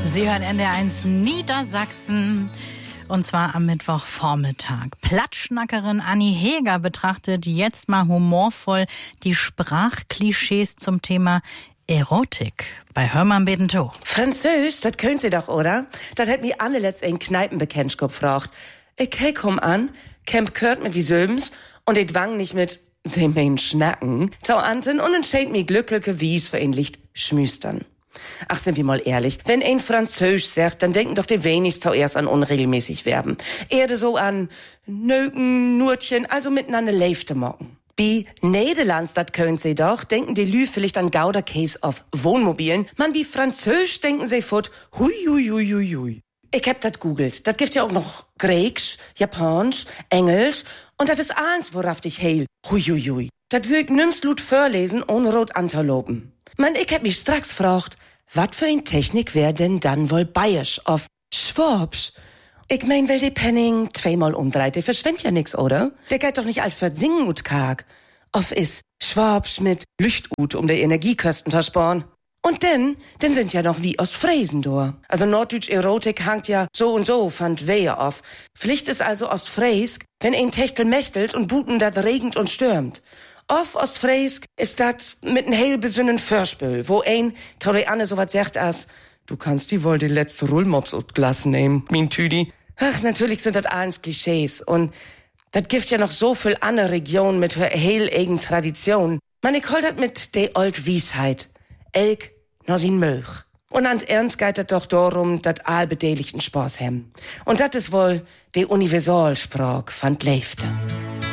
Sie hören NDR1 Niedersachsen. Und zwar am Mittwochvormittag. Plattschnackerin Anni Heger betrachtet jetzt mal humorvoll die Sprachklischees zum Thema Erotik. Bei Hörmann Bedentow. Französisch, das können Sie doch, oder? Das hat mir Anne letzt in Kneipenbekennschkop gefragt. Ich komm an, Camp Kurt mit wie Söbens und ich wang nicht mit Sie mein Schnacken. Tau Anten und entscheid mir glückliche Wies für ein Licht schmüstern. Ach, sind wir mal ehrlich. Wenn ein Französisch sagt, dann denken doch die wenigsten zuerst an unregelmäßig Verben. Eher so an Nöken, Nurtchen, also miteinander leifte mocken. Wie Nederlands, dat können sie doch, denken die Lü vielleicht an Gouda Case auf Wohnmobilen. Man, wie Französisch denken sie fort, hui, hui, hui, hui, hui. Ich hab dat googelt. Dat gibt ja auch noch Griechisch, Japanisch, Englisch und dat ist eins, worauf dich heil. Hui, hui, hui. Dat würd ich nimmst Lut vorlesen ohne rot Antelopen. Man, ich hab mich straks gefragt, wat für ein Technik wär denn dann wohl bayerisch auf Schwabsch? Ich mein, weil die Penning zweimal umdreht, der verschwindet ja nix, oder? Der geht doch nicht alt für singen ut karg. Auf is Schwabsch mit Lüchtut, um der Energiekosten zu sparen. Und denn sind ja noch wie aus Fräsen da. Also Norddeutsch Erotik hangt ja so und so, fand Wehe auf. Pflicht ist also Ostfräsk, wenn ein Techtel mächtelt und Buten dat regnet und stürmt. Auf Ostfräsk ist dat mit n heil besünnen Förspül, wo ein Anne so wat sagt as, du kannst die wohl die letzte Rullmops ut Glas nehmen, min Tüdi. Ach, natürlich sind dat alles Klischees und dat gibt ja noch so viel andere Regionen mit her heil eigen Tradition. Man, ich hol dat mit de old Wiesheit. Elk no sin Möch. Und an Ernst geht dat doch darum, dat allbedeligten Spaß hem. Und dat is wohl de Universalsprach van Leifte.